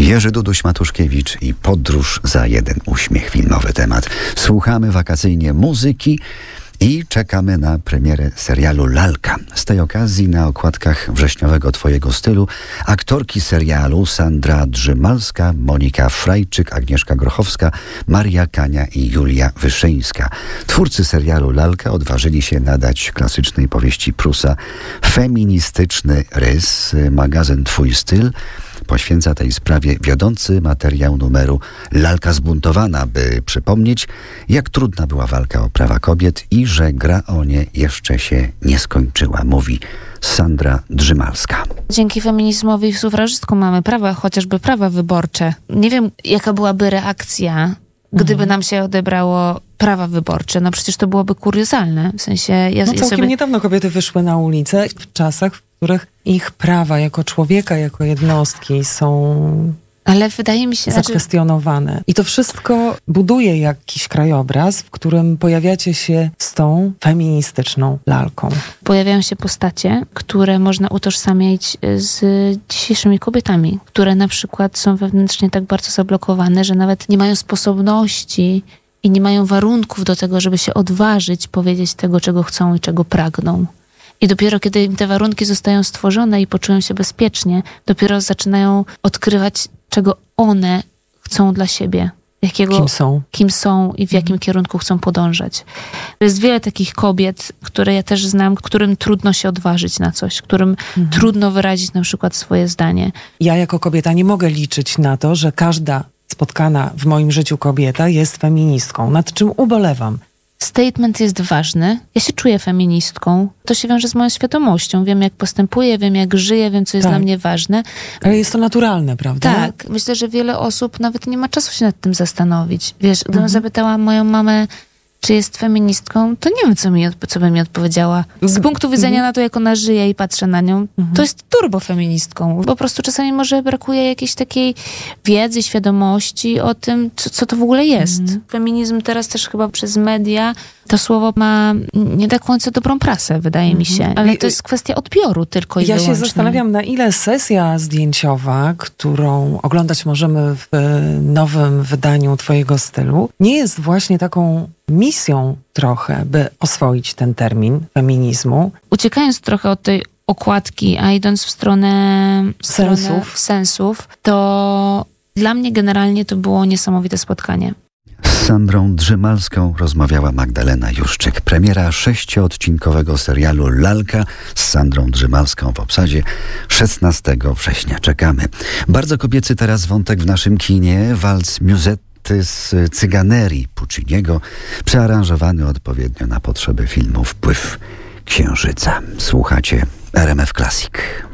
Jerzy Duduś-Matuszkiewicz i Podróż za jeden uśmiech, filmowy temat. Słuchamy wakacyjnie muzyki i czekamy na premierę serialu Lalka. Z tej okazji na okładkach wrześniowego Twojego stylu aktorki serialu Sandra Drzymalska, Monika Frajczyk, Agnieszka Grochowska, Maria Kania i Julia Wyszyńska. Twórcy serialu Lalka odważyli się nadać klasycznej powieści Prusa feministyczny rys. Magazyn Twój styl poświęca tej sprawie wiodący materiał numeru Lalka zbuntowana, by przypomnieć, jak trudna była walka o prawa kobiet i że gra o nie jeszcze się nie skończyła, mówi Sandra Drzymalska. Dzięki feminizmowi i sufrażystkom mamy prawa, chociażby prawa wyborcze. Nie wiem, jaka byłaby reakcja, gdyby nam się odebrało prawa wyborcze. No przecież to byłoby kuriozalne. W sensie... Całkiem niedawno kobiety wyszły na ulicę w czasach, w których ich prawa jako człowieka, jako jednostki są... Ale wydaje mi się, zakwestionowane. I to wszystko buduje jakiś krajobraz, w którym pojawiacie się z tą feministyczną lalką. Pojawiają się postacie, które można utożsamiać z dzisiejszymi kobietami, które na przykład są wewnętrznie tak bardzo zablokowane, że nawet nie mają sposobności i nie mają warunków do tego, żeby się odważyć powiedzieć tego, czego chcą i czego pragną. I dopiero kiedy im te warunki zostają stworzone i poczują się bezpiecznie, dopiero zaczynają odkrywać, czego one chcą dla siebie. Kim są i w jakim kierunku chcą podążać. Jest wiele takich kobiet, które ja też znam, którym trudno się odważyć na coś, którym trudno wyrazić na przykład swoje zdanie. Ja jako kobieta nie mogę liczyć na to, że każda spotkana w moim życiu kobieta jest feministką, nad czym ubolewam. Statement jest ważny. Ja się czuję feministką. To się wiąże z moją świadomością. Wiem, jak postępuję, wiem, jak żyję, wiem, co jest dla mnie ważne. Ale jest to naturalne, prawda? Tak. Myślę, że wiele osób nawet nie ma czasu się nad tym zastanowić. Wiesz, gdybym zapytała moją mamę, czy jest feministką, to nie wiem, co by mi odpowiedziała. Z punktu widzenia na to, jak ona żyje i patrzę na nią, to jest turbofeministką. Po prostu czasami może brakuje jakiejś takiej wiedzy, świadomości o tym, co to w ogóle jest. Feminizm teraz też chyba przez media to słowo ma nie do końca dobrą prasę, wydaje mi się. Ale to jest kwestia odbioru tylko i wyłącznie. Ja się zastanawiam, na ile sesja zdjęciowa, którą oglądać możemy w nowym wydaniu Twojego stylu, nie jest właśnie taką misją trochę, by oswoić ten termin feminizmu. Uciekając trochę od tej okładki, a idąc w stronę sensów, to dla mnie generalnie to było niesamowite spotkanie. Z Sandrą Drzymalską rozmawiała Magdalena Juszczyk. Premiera 6-odcinkowego serialu Lalka z Sandrą Drzymalską w obsadzie 16 września. Czekamy. Bardzo kobiecy teraz wątek w naszym kinie. Walc Musetty z Cyganerii Pucciniego, przearanżowany odpowiednio na potrzeby filmu Wpływ Księżyca. Słuchacie RMF Classic.